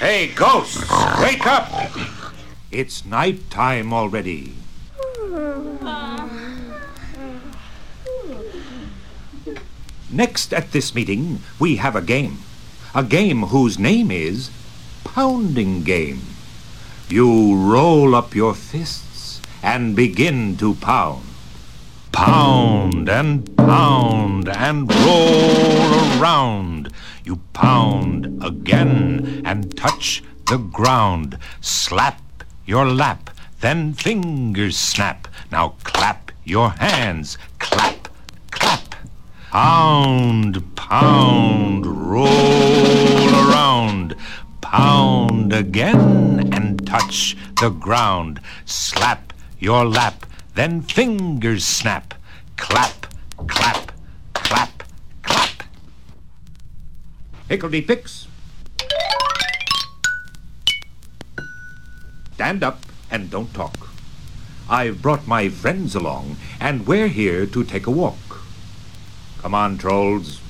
Hey, ghosts, wake up! It's night time already. Next at this meeting, we have a game. A game whose name is Pounding Game. You roll up your fists and begin to pound. Pound and pound and roll around. You pound again and touch the ground. Slap your lap, then fingers snap. Now clap your hands, clap, clap. Pound, pound, roll around. Pound again and touch the ground. Slap your lap, then fingers snap. Clap, clap, clap, clap. Hickledy-picks. Stand up and don't talk. I've brought my friends along, and we're here to take a walk. Come on, trolls.